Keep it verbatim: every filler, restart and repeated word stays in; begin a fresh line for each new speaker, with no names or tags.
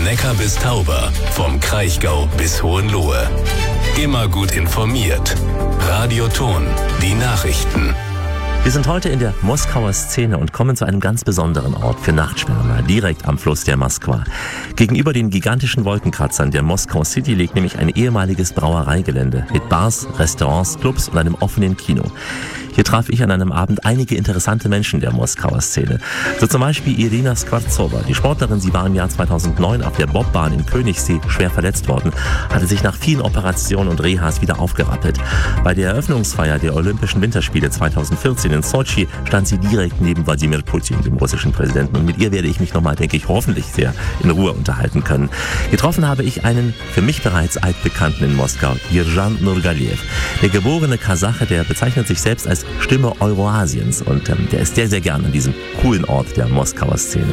Neckar bis Tauber, vom Kraichgau bis Hohenlohe. Immer gut informiert. Radio Thon, die Nachrichten.
Wir sind heute in der Moskauer Szene und kommen zu einem ganz besonderen Ort für Nachtschwärmer, direkt am Fluss der Moskwa. Gegenüber den gigantischen Wolkenkratzern der Moskau City liegt nämlich ein ehemaliges Brauereigelände mit Bars, Restaurants, Clubs und einem offenen Kino. Hier traf ich an einem Abend einige interessante Menschen der Moskauer Szene. So zum Beispiel Irina Skvartsova. Die Sportlerin, sie war im Jahr zweitausendneun auf der Bobbahn in Königssee schwer verletzt worden, hatte sich nach vielen Operationen und Rehas wieder aufgerappelt. Bei der Eröffnungsfeier der Olympischen Winterspiele zweitausendvierzehn in Sochi stand sie direkt neben Wladimir Putin, dem russischen Präsidenten. Und mit ihr werde ich mich nochmal, denke ich, hoffentlich sehr in Ruhe unterhalten können. Getroffen habe ich einen für mich bereits altbekannten in Moskau, Yerjan Nurgaliev. Der geborene Kasache, der bezeichnet sich selbst als Stimme Euroasiens und ähm, der ist sehr, sehr gern an diesem coolen Ort der Moskauer Szene.